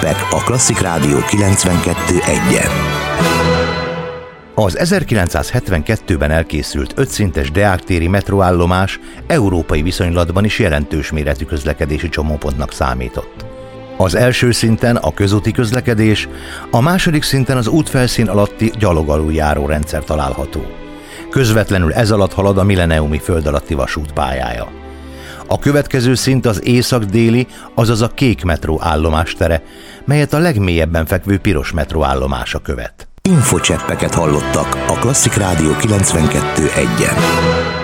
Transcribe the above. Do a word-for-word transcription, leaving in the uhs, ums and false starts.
Infocseppek a Klasszik Rádió kilencvenkettő egyen. Az ezerkilencszázhetvenkettőben elkészült ötszintes deáktéri metróállomás európai viszonylatban is jelentős méretű közlekedési csomópontnak számított. Az első szinten a közúti közlekedés, a második szinten az útfelszín alatti gyalogaluljáró rendszer található. Közvetlenül ez alatt halad a milleniumi föld alatti vasút pályája. A következő szint az észak-déli, azaz a kék metró állomástere, melyet a legmélyebben fekvő piros metró állomása követ. Infocseppeket hallottak a Klasszik Rádió kilencvenkettő egyen.